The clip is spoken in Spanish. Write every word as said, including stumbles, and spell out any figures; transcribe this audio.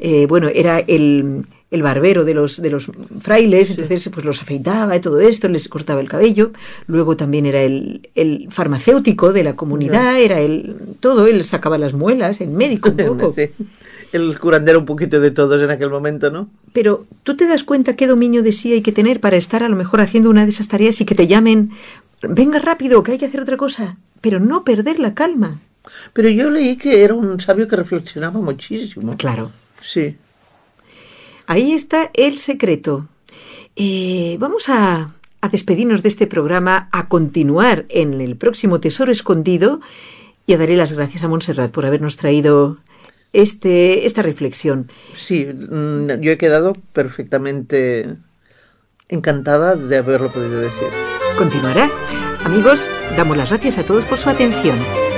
eh, bueno, era el, el barbero de los, de los frailes, sí. Entonces pues los afeitaba y todo esto, les cortaba el cabello. Luego también era el, el farmacéutico de la comunidad, sí. Era el todo, él sacaba las muelas, el médico un poco. Sí. El curandero un poquito de todos en aquel momento, ¿no? Pero tú te das cuenta qué dominio de sí hay que tener para estar a lo mejor haciendo una de esas tareas y que te llamen, venga rápido, que hay que hacer otra cosa, pero no perder la calma. Pero yo leí que era un sabio que reflexionaba muchísimo. Claro. Sí. Ahí está el secreto. Eh, vamos a, a despedirnos de este programa, a continuar en el próximo Tesoro Escondido y a darle las gracias a Montserrat por habernos traído este, esta reflexión. Sí, yo he quedado perfectamente encantada de haberlo podido decir. Continuará. Amigos, damos las gracias a todos por su atención.